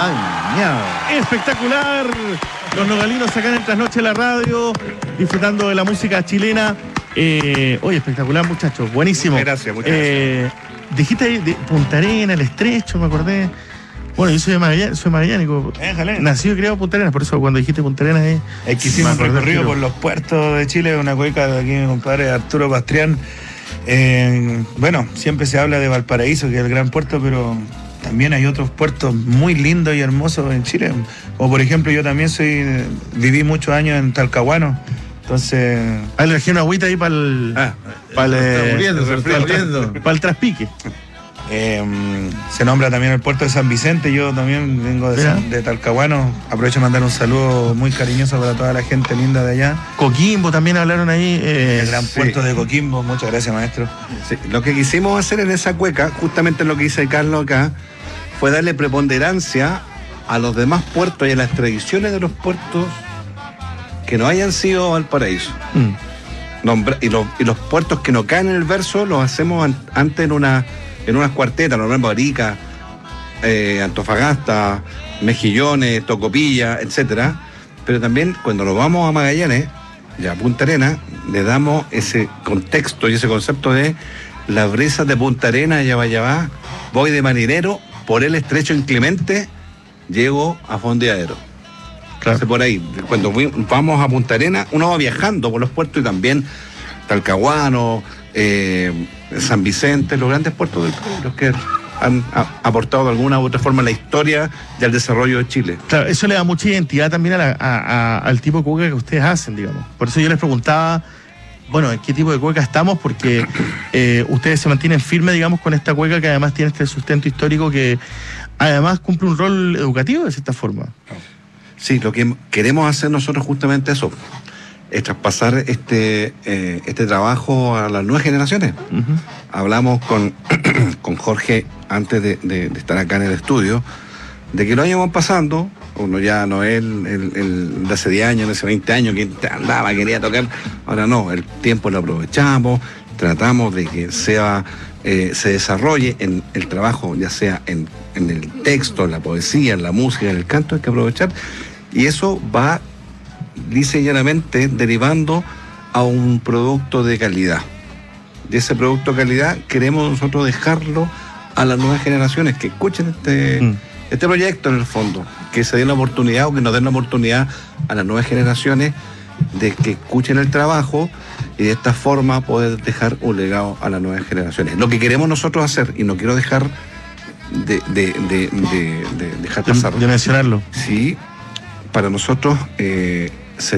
Espectacular. Los nogalinos acá en el Trasnoche de la Radio, disfrutando de la música chilena. Oye, espectacular, muchachos. Buenísimo. Muchas gracias. Dijiste ahí de Punta Arenas, El Estrecho, me acordé. Bueno, yo soy magallánico. Nacido y criado en Punta Arenas, por eso cuando dijiste Punta Arenas es que hicimos un recorrido por los puertos de Chile, una cueca de aquí mi compadre Arturo Pastrián. Bueno, siempre se habla de Valparaíso, que es el gran puerto, pero también hay otros puertos muy lindos y hermosos en Chile. Como por ejemplo, yo también viví muchos años en Talcahuano. Entonces. Ahí le dejé una agüita ahí para el. Para el traspique. Se nombra también el puerto de San Vicente. Yo también vengo de Talcahuano. Aprovecho de mandar un saludo muy cariñoso para toda la gente linda de allá. Coquimbo también hablaron ahí. El gran puerto de Coquimbo. Muchas gracias, maestro. Sí, lo que quisimos hacer en esa cueca, justamente lo que dice Carlos acá, fue darle preponderancia a los demás puertos y a las tradiciones de los puertos que no hayan sido Valparaíso. Y los puertos que no caen en el verso los hacemos antes en unas cuartetas, normalmente Arica, Antofagasta, Mejillones, Tocopilla, etcétera. Pero también cuando nos vamos a Magallanes y a Punta Arenas, le damos ese contexto y ese concepto de las brisas de Punta Arenas, Yabayabá, voy de marinero, por el estrecho inclemente, llego a fondeadero. Claro. Por ahí, cuando vamos a Punta Arenas, uno va viajando por los puertos y también Talcahuano, San Vicente, los grandes puertos del país, los que han aportado de alguna u otra forma a la historia y al desarrollo de Chile. Claro, eso le da mucha identidad también al tipo de cueca que ustedes hacen, digamos. Por eso yo les preguntaba, bueno, ¿en qué tipo de cueca estamos? Porque ustedes se mantienen firmes, digamos, con esta cueca que además tiene este sustento histórico que además cumple un rol educativo de cierta forma. Sí, lo que queremos hacer nosotros justamente eso, es traspasar este trabajo a las nuevas generaciones. Hablamos con Jorge antes de estar acá en el estudio, de que los años van pasando, uno ya no es el de hace 10 años, de hace 20 años, que andaba, quería tocar, ahora no, el tiempo lo aprovechamos, tratamos de que se desarrolle en el trabajo, ya sea en el texto, en la poesía, en la música, en el canto, hay que aprovechar, y eso va lisa y llanamente derivando a un producto de calidad. Y ese producto de calidad queremos nosotros dejarlo a las nuevas generaciones, que escuchen este proyecto en el fondo, que se den la oportunidad o que nos den la oportunidad a las nuevas generaciones de que escuchen el trabajo y de esta forma poder dejar un legado a las nuevas generaciones. Lo que queremos nosotros hacer, y no quiero dejar de dejar pasar. De mencionarlo. Sí, para nosotros